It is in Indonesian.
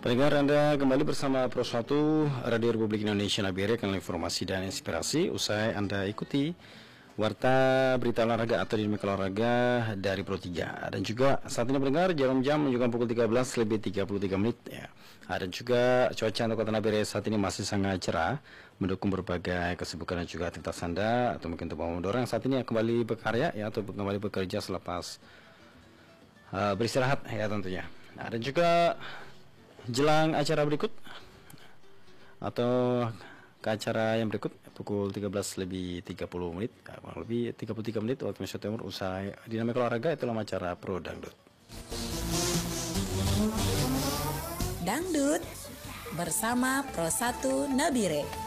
Pendengar, Anda kembali bersama Pro 1 Radio Republik Indonesia Nabire, kanal informasi dan inspirasi. Usai Anda ikuti Warta Berita Olahraga atau Dinamika Olahraga dari Pro 3. Dan juga saat ini pendengar, jarum jam menunjukkan pukul 13:33 ya. Dan juga cuaca untuk kota Nabire saat ini masih sangat cerah, mendukung berbagai kesibukan dan juga aktivitas Anda, atau mungkin untuk pengendara yang saat ini kembali berkarya ya, atau kembali bekerja selepas beristirahat ya tentunya. Dan juga jelang acara berikut atau ke acara yang berikut pukul 13:30 kurang lebih 33 menit waktu Indonesia Timur, usai Dinamika Olahraga itulah acara Pro Dangdut. Dangdut bersama Pro 1 Nabire.